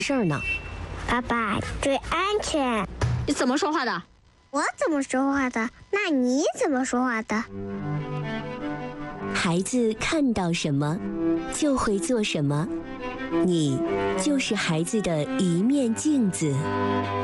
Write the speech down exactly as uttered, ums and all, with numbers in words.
事儿呢？ 爸爸，注意安全。 你怎么说话的？ 我怎么说话的？那你怎么说话的？ 孩子看到什么，就会做什么。你就是孩子的一面镜子。